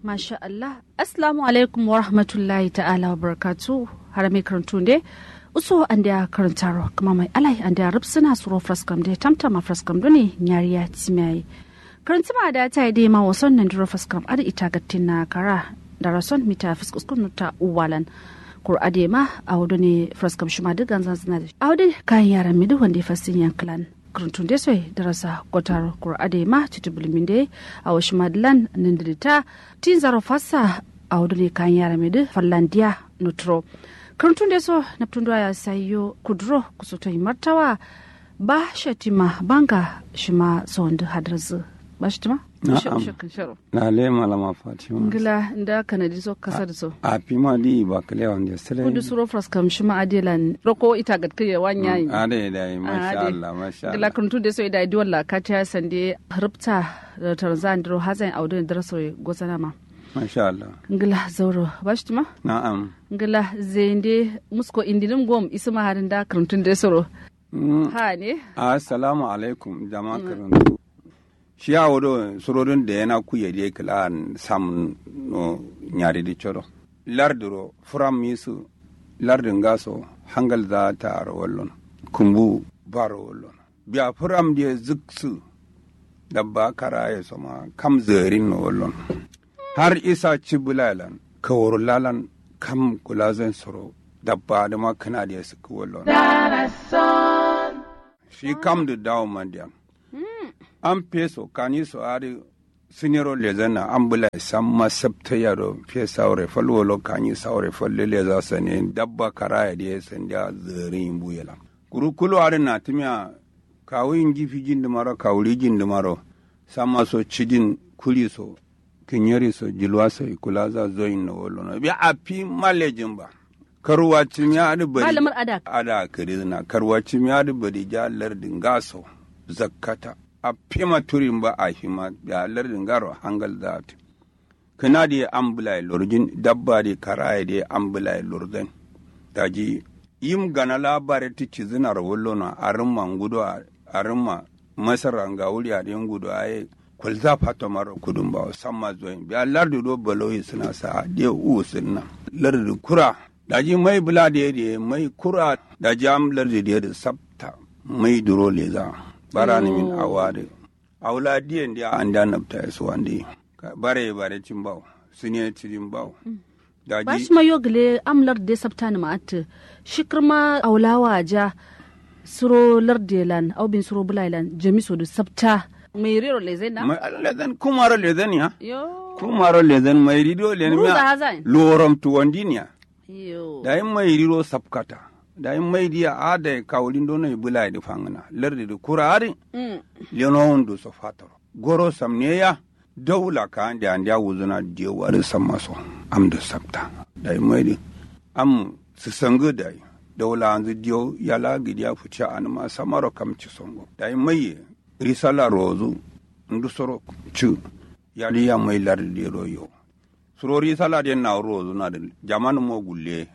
Masha Allah. Assalamu alaikum wa rahmatullahi ta'ala wa barakatuh. Harame karantu ne. Uso an da karantaro kuma mai alai an da rubsuna suro fraskam da tamtama fraskam doni nyariya timai. Karantuma da ta yi ma wasan nan duro fraskam ada ita gattin na kara da rason mita fiskuskun ta uwalan. Kur adema a wudu ne fraskam shuma duk ganzan suna da. A wudu kayan yaran midu wanda ya fasin yankilan. Kurantun da sai darasa kotar kur'ade ma tutubulminde a wasu madalan nindita tin zaro fasa a wudu ne kan yara mai fallandiya nutro kurantun da so naptun ya sayo kudro kusoto martawa ba shatima banga shima sonda hadrazu ba shatima na le malama fatima ngila nda kanadi so kasar so a pima di ba kale wanda sele kudu suro fraskam shima adelan roko ita gatke wanya yi ade dai masha Allah ngila kuntu de so ida diwalla ka ta sande rubta da tarzan dro hazan audun darso gozana ma masha Allah ngila zauro bashtima na'am ngila zende musko indinim gom isma harin da kuntun de soro ha ne assalamu alaikum jama'a karuntu shi ya wado surorin da yana kuya da kala samun no nyari di choro larduro from misu lardin gaso hangal za ta rawallon kumbu baro wallon biya from da ziksu dabba karaye sama kam zerin no wallon har isa cibulalan kawar lalan kam kulazan soro dabba da makana da su wallon shi kam da dawo mandiyan an peso kani so ari sinero lezana ambula samma sabta yaro fe saure falwolo kani saure falle leza sane dabba karaya de sanda zerin buyela kurukulo ari na timya kawin gifi jindumaro kawuri jindumaro sama so cidin kuli so kinyari so jilwasa ikulaza zoin no wolono bi api malejin ba karwa timya adi bari malamar ada kirizna karwa timya adi bari jalar dingaso zakkata a fima turin ba a hima da lardin garo hangal da ta kana da ambulai lurjin dabba da karaya da ambulai lurdan daji yim gana labarai ta ci zinar wallona a rimma gudu a rimma masara ga wuri a ɗin gudu a yi kulza fata mara kudin ba samma zoyin biya lardi do baloyi suna sa da sunna lardi kura daji mai bula da ya mai kura daji am lardi da ya sabta mai duro leza barani min awade awladiyen dia anda nabta su wande bare cimbaw sine cimbaw daji bash ma yogle amlar de sabtani ma at shikrma awlawa ja suro lardelan aw bin suro bulailan jamiso de sabta mai riro lezena ma lezen kumaro lezen ya yo kumaro lezen mai rido len ya lorom tu wandinia yo dai mai riro sabkata da in mai diya ada kawulin dono e bulai de fangana lerdi de kurari leno ondo so fatoro goro samneya dawla ka ande ande wuzuna je wari samaso am de sabta da in mai di am su sangu dai dawla anzu dio yala gidiya fucha anma samaro kam ci songo da in mai risala rozu ndu soro chu yali ya mai lardi de royo soro risala de na rozu na de jamanu mo gulle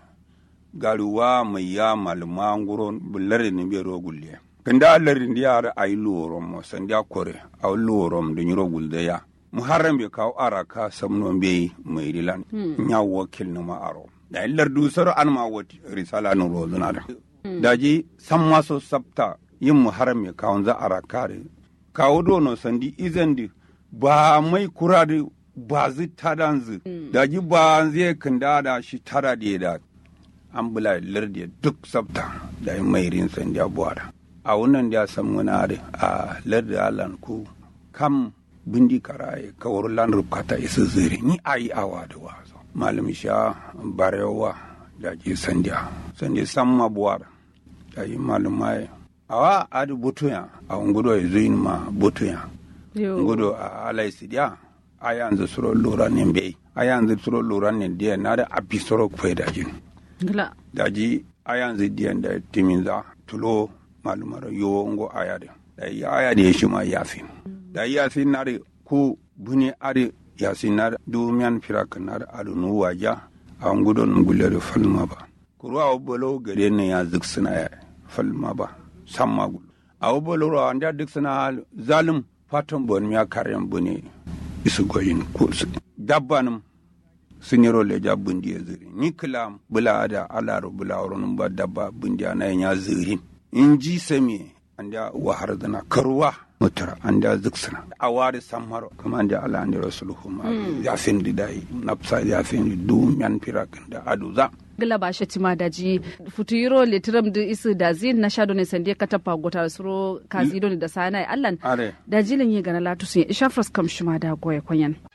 garuwa mai ya malma nguron bullare ne be rogulle kanda allarin da yara ayi lorom mo sanda kore aw lorom da nyiro gulde ya muharram be kaw araka samno be mai rilan nya wakil no ma aro da illar du saro an ma wati risala no rozuna da daji samma so sabta yin muharram be kaw za araka re kaw do no sandi izandi ba mai kurade ba zi tadanzu daji ba zai kanda da shi tara da an bula lardi duk sabta da yin mai rinsan da buwara a wannan da san munare a lardi alan ku kam bindi karaye kawar lan rubkata isa zire ni ayi awa da wazo malam sha barewa da ji sandiya samma buwara da yi malumai awa adu butuya a ngudo zuin ma butuya ngudo a alaisidiya ayanzu suro lura ne be ayanzu suro lura ne dia na da apisoro kweda jin ngla daji ayan zidiyan da timinza tulo malumaro yo ngo ayade da ayade shi ma yasin da yasin nare ku buni are yasin nare dumiyan firakan nare alunu waja an gudon gulle falma ba kurwa bolo gare ne ya ziksina ya falma ba samma gul aw bolo ro anda diksina zalim fatan bon miya karyan bune isu goyin ku dabbanum siniro le ja bundi zuri ni kilam bula da alaro bula ronum ba dabba bundi na ya zuri inji sami anda wahar dana karwa mutura anda ziksana awari samaro kuma anda ala anda rasuluhu ma ya fendi dai nafsa ya fendi du yan pirakan da aduza gila ba shi tima daji futuro litiram da isu da zin na shado ne sande ka tafa gotar suro kazido ne da sanai allan dajilin yi gana latu sun isha fras kam shima da goye kwanyan